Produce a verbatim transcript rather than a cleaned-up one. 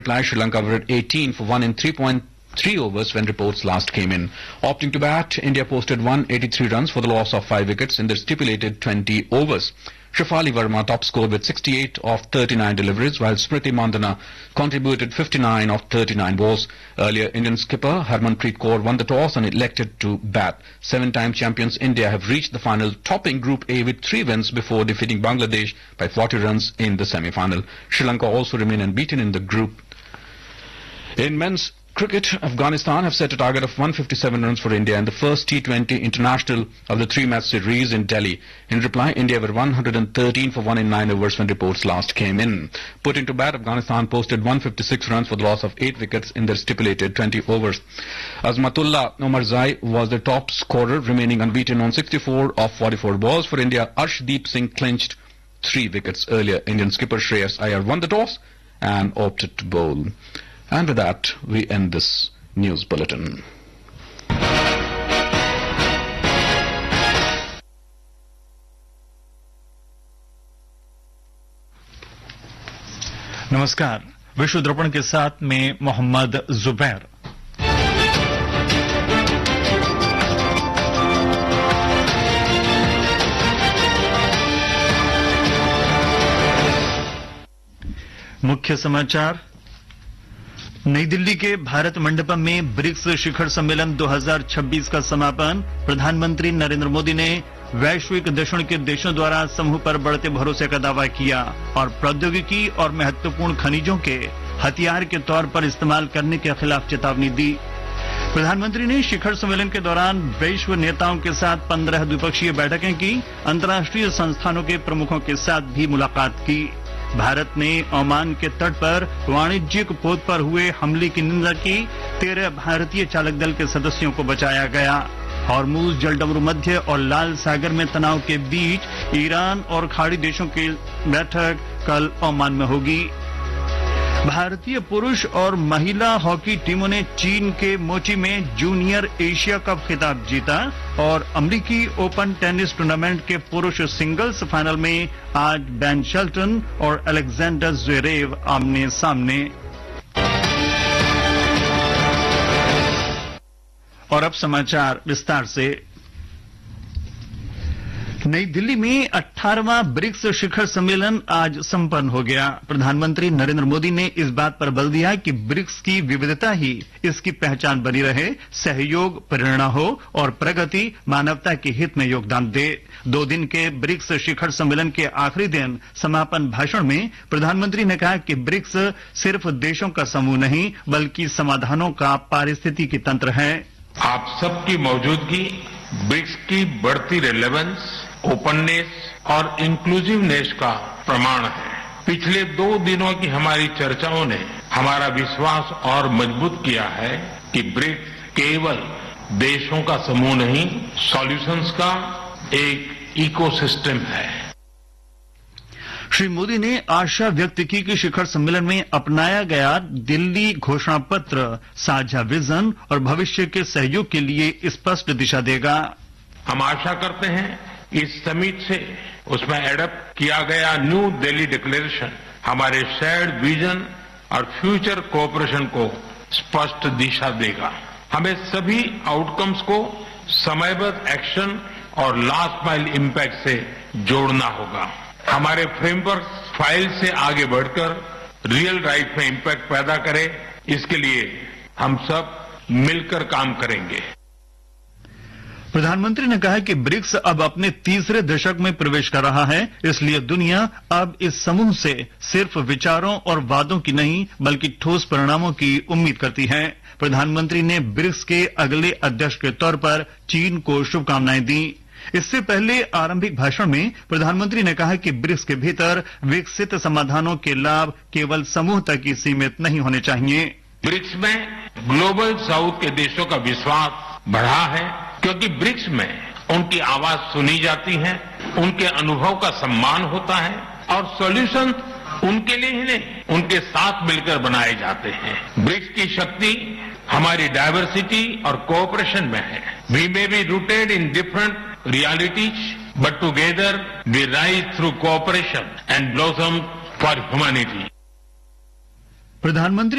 Sri Lanka were at eighteen for one in three point three overs when reports last came in. Opting to bat, India posted one hundred eighty-three runs for the loss of five wickets in their stipulated twenty overs. Shefali Verma top scored with sixty-eight of thirty-nine deliveries, while Smriti Mandhana contributed fifty-nine of thirty-nine balls. Earlier, Indian skipper Harmanpreet Kaur won the toss and elected to bat. Seven-time champions India have reached the final, topping Group A with three wins before defeating Bangladesh by forty runs in the semi-final. Sri Lanka also remain unbeaten in the group. In men's cricket, Afghanistan have set a target of one hundred fifty-seven runs for India in the first T twenty international of the three-match series in Delhi. In reply, India were one hundred thirteen for one in nine overs when reports last came in. Putting to bat, Afghanistan posted one hundred fifty-six runs for the loss of eight wickets in their stipulated twenty overs. Azmatullah Omarzai was the top scorer, remaining unbeaten on sixty-four of forty-four balls. For India, Arshdeep Singh clinched three wickets earlier. Indian skipper Shreyas Iyer won the toss and opted to bowl. And with that, we end this news bulletin. नमस्कार, विश्व दर्पण के साथ में मोहम्मद जुबैर। मुख्य समाचार। नई दिल्ली के भारत मंडपम में ब्रिक्स शिखर सम्मेलन दो हज़ार छब्बीस का समापन। प्रधानमंत्री नरेंद्र मोदी ने वैश्विक दक्षिण के देशों द्वारा समूह पर बढ़ते भरोसे का दावा किया और प्रौद्योगिकी और महत्वपूर्ण खनिजों के हथियार के तौर पर इस्तेमाल करने के खिलाफ चेतावनी दी। प्रधानमंत्री ने शिखर सम्मेलन के दौरान वैश्व नेताओं के साथ पंद्रह द्विपक्षीय बैठकें की। अंतर्राष्ट्रीय संस्थानों के प्रमुखों के साथ भी मुलाकात की। भारत ने ओमान के तट पर वाणिज्यिक पोत पर हुए हमले की निंदा की। तेरह भारतीय चालक दल के सदस्यों को बचाया गया। हॉर्मुज जलडमरू मध्य और लाल सागर में तनाव के बीच ईरान और खाड़ी देशों की बैठक कल ओमान में होगी। भारतीय पुरुष और महिला हॉकी टीमों ने चीन के मोची में जूनियर एशिया कप खिताब जीता और अमेरिकी ओपन टेनिस टूर्नामेंट के पुरुष सिंगल्स फाइनल में आज बेन शेल्टन और अलेक्जेंडर ज़्वेरेव आमने सामने। और अब समाचार विस्तार से। नई दिल्ली में अठारहवां ब्रिक्स शिखर सम्मेलन आज संपन्न हो गया। प्रधानमंत्री नरेंद्र मोदी ने इस बात पर बल दिया कि ब्रिक्स की विविधता ही इसकी पहचान बनी रहे, सहयोग प्रेरणा हो और प्रगति मानवता के हित में योगदान दे। दो दिन के ब्रिक्स शिखर सम्मेलन के आखिरी दिन समापन भाषण में प्रधानमंत्री ने कहा कि ब्रिक्स सिर्फ देशों का समूह नहीं बल्कि समाधानों का पारिस्थितिकी तंत्र है। आप सबकी मौजूदगी ब्रिक्स की बढ़ती रेलेवेंस, ओपननेस और इंक्लूसिवनेस का प्रमाण है। पिछले दो दिनों की हमारी चर्चाओं ने हमारा विश्वास और मजबूत किया है कि ब्रिक्स केवल देशों का समूह नहीं, सॉल्यूशंस का एक इकोसिस्टम है। श्री मोदी ने आशा व्यक्त की कि शिखर सम्मेलन में अपनाया गया दिल्ली घोषणा पत्र साझा विजन और भविष्य के सहयोग के लिए स्पष्ट दिशा देगा। हम आशा करते हैं इस समिट से उसमें एडप्ट किया गया न्यू दिल्ली डिक्लेरेशन हमारे शेयर्ड विजन और फ्यूचर कोऑपरेशन को स्पष्ट दिशा देगा। हमें सभी आउटकम्स को समयबद्ध एक्शन और लास्ट माइल इम्पैक्ट से जोड़ना होगा। हमारे फ्रेमवर्क फाइल से आगे बढ़कर रियल लाइफ में इम्पैक्ट पैदा करे, इसके लिए हम सब मिलकर काम करेंगे। प्रधानमंत्री ने कहा कि ब्रिक्स अब अपने तीसरे दशक में प्रवेश कर रहा है, इसलिए दुनिया अब इस समूह से सिर्फ विचारों और वादों की नहीं बल्कि ठोस परिणामों की उम्मीद करती है। प्रधानमंत्री ने ब्रिक्स के अगले अध्यक्ष के तौर पर चीन को शुभकामनाएं दी। इससे पहले आरंभिक भाषण में प्रधानमंत्री ने कहा कि ब्रिक्स के भीतर विकसित समाधानों के लाभ केवल समूह तक ही सीमित नहीं होने चाहिए। ब्रिक्स में ग्लोबल साउथ के देशों का विश्वास बढ़ा है क्योंकि ब्रिक्स में उनकी आवाज सुनी जाती है, उनके अनुभव का सम्मान होता है और सॉल्यूशन उनके लिए ही नहीं, उनके साथ मिलकर बनाए जाते हैं। ब्रिक्स की शक्ति हमारी डायवर्सिटी और कोऑपरेशन में है। We may be rooted in different realities, but together we rise through cooperation and blossom for humanity. प्रधानमंत्री